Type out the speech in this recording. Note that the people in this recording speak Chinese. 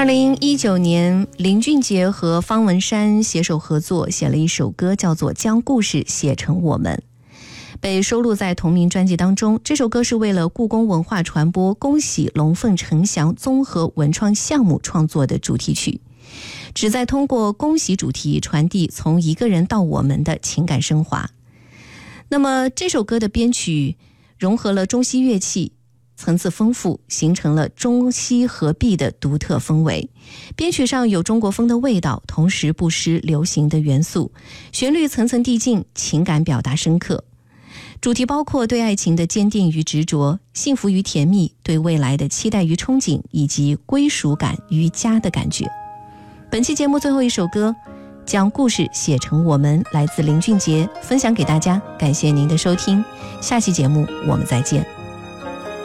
2019年，林俊杰和方文山携手合作写了一首歌，叫做《将故事写成我们》，被收录在同名专辑当中。这首歌是为了故宫文化传播恭喜龙凤呈祥综合文创项目创作的主题曲，旨在通过恭喜主题传递从一个人到我们的情感升华。那么这首歌的编曲融合了中西乐器，层次丰富，形成了中西合璧的独特风味。编曲上有中国风的味道，同时不失流行的元素，旋律层层递进，情感表达深刻。主题包括对爱情的坚定与执着，幸福与甜蜜，对未来的期待与憧憬，以及归属感与家的感觉。本期节目最后一首歌，将故事写成我们，来自林俊杰，分享给大家。感谢您的收听，下期节目我们再见。